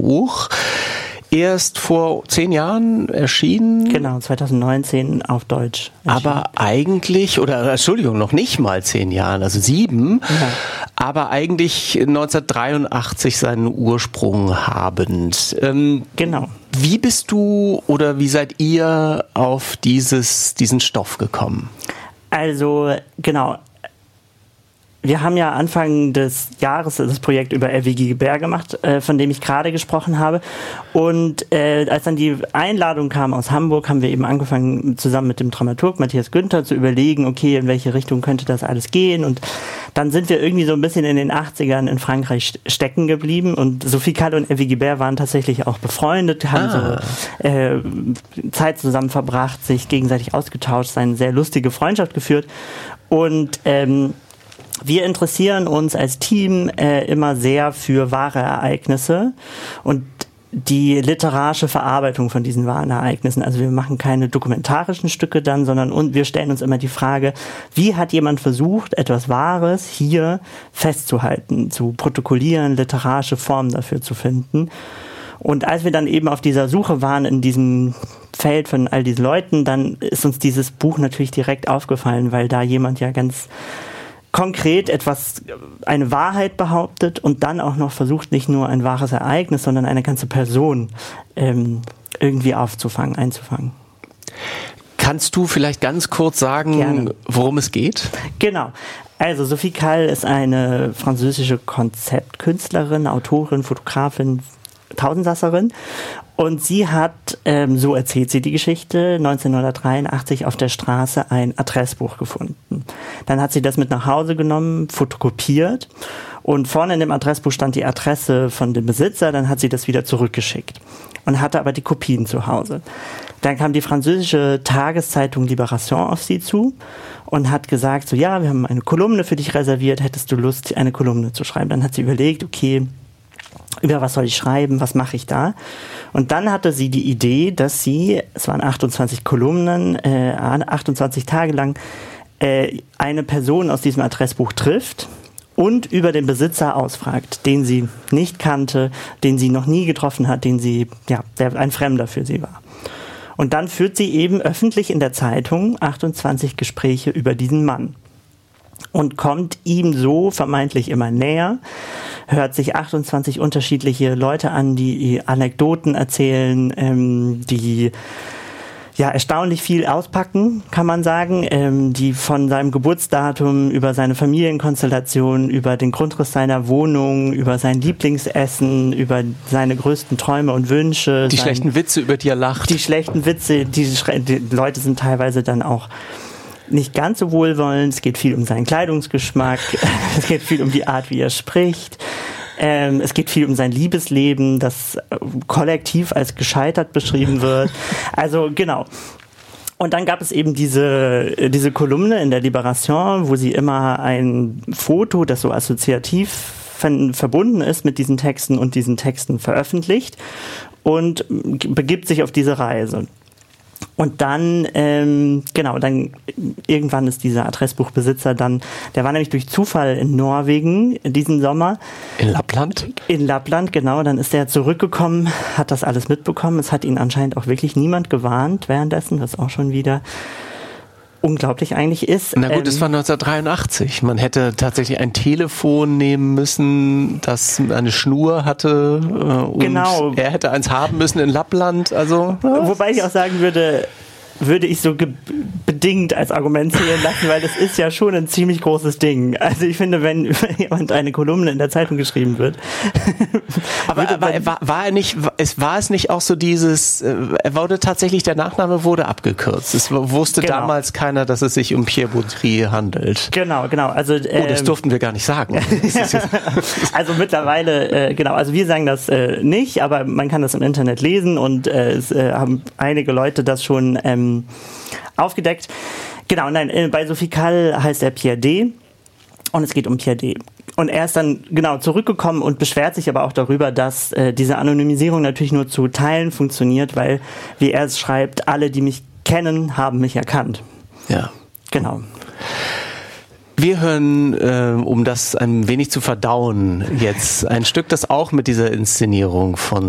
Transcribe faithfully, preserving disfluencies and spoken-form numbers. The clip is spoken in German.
Buch. Erst vor zehn Jahren erschienen. Genau, zwanzig neunzehn auf Deutsch erschienen. Aber eigentlich, oder Entschuldigung, noch nicht mal zehn Jahren, also sieben, ja. aber eigentlich neunzehnhundertdreiundachtzig seinen Ursprung habend. Ähm, genau. Wie bist du oder wie seid ihr auf dieses, diesen Stoff gekommen? Also, genau. Wir haben ja Anfang des Jahres das Projekt über L W G Guibert gemacht, äh, von dem ich gerade gesprochen habe. Und äh, als dann die Einladung kam aus Hamburg, haben wir eben angefangen, zusammen mit dem Dramaturg Matthias Günther zu überlegen, okay, in welche Richtung könnte das alles gehen. Und dann sind wir irgendwie so ein bisschen in den achtzigern in Frankreich stecken geblieben. Und Sophie Calle und L W G Guibert waren tatsächlich auch befreundet, haben ah. so äh, Zeit zusammen verbracht, sich gegenseitig ausgetauscht, eine sehr lustige Freundschaft geführt. Und ähm, wir interessieren uns als Team äh, immer sehr für wahre Ereignisse und die literarische Verarbeitung von diesen wahren Ereignissen. Also wir machen keine dokumentarischen Stücke dann, sondern und wir stellen uns immer die Frage, wie hat jemand versucht, etwas Wahres hier festzuhalten, zu protokollieren, literarische Formen dafür zu finden. Und als wir dann eben auf dieser Suche waren in diesem Feld von all diesen Leuten, dann ist uns dieses Buch natürlich direkt aufgefallen, weil da jemand ja ganz konkret etwas, eine Wahrheit behauptet und dann auch noch versucht, nicht nur ein wahres Ereignis, sondern eine ganze Person ähm, irgendwie aufzufangen, einzufangen. Kannst du vielleicht ganz kurz sagen, Gerne. worum es geht? Genau. Also Sophie Calle ist eine französische Konzeptkünstlerin, Autorin, Fotografin, Tausendsasserin. Und sie hat, ähm, so erzählt sie die Geschichte, neunzehnhundertdreiundachtzig auf der Straße ein Adressbuch gefunden. Dann hat sie das mit nach Hause genommen, fotokopiert und vorne in dem Adressbuch stand die Adresse von dem Besitzer, dann hat sie das wieder zurückgeschickt und hatte aber die Kopien zu Hause. Dann kam die französische Tageszeitung Libération auf sie zu und hat gesagt, so ja, wir haben eine Kolumne für dich reserviert, hättest du Lust, eine Kolumne zu schreiben? Dann hat sie überlegt, okay, über was soll ich schreiben, was mache ich da? Und dann hatte sie die Idee, dass sie, es waren achtundzwanzig Kolumnen, äh, achtundzwanzig Tage lang, äh, eine Person aus diesem Adressbuch trifft und über den Besitzer ausfragt, den sie nicht kannte, den sie noch nie getroffen hat, den sie, ja, der ein Fremder für sie war. Und dann führt sie eben öffentlich in der Zeitung achtundzwanzig Gespräche über diesen Mann. Und kommt ihm so vermeintlich immer näher, hört sich achtundzwanzig unterschiedliche Leute an, die Anekdoten erzählen, ähm, die ja erstaunlich viel auspacken, kann man sagen, ähm, die von seinem Geburtsdatum über seine Familienkonstellation, über den Grundriss seiner Wohnung, über sein Lieblingsessen, über seine größten Träume und Wünsche. Die sein, schlechten Witze, über die er lacht. Die schlechten Witze, die, die Leute sind teilweise dann auch nicht ganz so wohlwollend. Es geht viel um seinen Kleidungsgeschmack. Es geht viel um die Art, wie er spricht. Ähm, es geht viel um sein Liebesleben, das kollektiv als gescheitert beschrieben wird. Also genau. Und dann gab es eben diese, diese Kolumne in der Libération, wo sie immer ein Foto, das so assoziativ verbunden ist mit diesen Texten und diesen Texten veröffentlicht und begibt sich auf diese Reise. Und dann, ähm, genau, dann irgendwann ist dieser Adressbuchbesitzer dann, der war nämlich durch Zufall in Norwegen diesen Sommer. In Lappland? In Lappland, genau. Dann ist er zurückgekommen, hat das alles mitbekommen. Es hat ihn anscheinend auch wirklich niemand gewarnt währenddessen, was auch schon wieder unglaublich eigentlich ist. Na gut, ähm, es war neunzehnhundertdreiundachtzig. Man hätte tatsächlich ein Telefon nehmen müssen, das eine Schnur hatte äh, und genau. er hätte eins haben müssen in Lappland. Also, ja. Wobei ich auch sagen würde, würde ich so ge- bedingt als Argument zählen lassen, weil das ist ja schon ein ziemlich großes Ding. Also ich finde, wenn jemand eine Kolumne in der Zeitung geschrieben wird. Aber, aber war, war er nicht, es war es nicht auch so dieses, er wurde tatsächlich, der Nachname wurde abgekürzt. Es wusste genau. damals keiner, dass es sich um Pierre Baudry handelt. Genau, genau. Also, ähm, oh, das durften wir gar nicht sagen. Also mittlerweile, äh, genau, also wir sagen das äh, nicht, aber man kann das im Internet lesen und äh, es äh, haben einige Leute das schon ähm, aufgedeckt. Genau, nein, bei Sophie Calle heißt er Pierre D. und es geht um Pierre D. Und er ist dann genau zurückgekommen und beschwert sich aber auch darüber, dass äh, diese Anonymisierung natürlich nur zu Teilen funktioniert, weil, wie er es schreibt, alle, die mich kennen, haben mich erkannt. Ja. Genau. Wir hören, äh, um das ein wenig zu verdauen, jetzt ein Stück, das auch mit dieser Inszenierung von